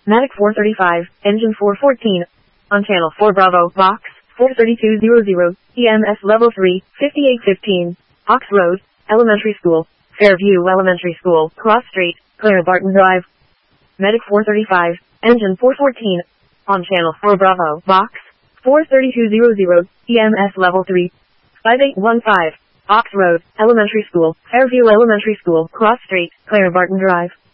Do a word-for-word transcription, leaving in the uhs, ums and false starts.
Medic four thirty-five, engine four fourteen. On channel four Bravo, box, four thirty-two hundred, E M S level three, fifty-eight fifteen. Ox Road, Elementary School, Fairview Elementary School, Cross Street, Clara Barton Drive. Medic four thirty-five, engine four fourteen. On channel four Bravo, box, four thirty-two hundred, E M S level three, five eight one five. Ox Road, Elementary School, Fairview Elementary School, Cross Street, Clara Barton Drive.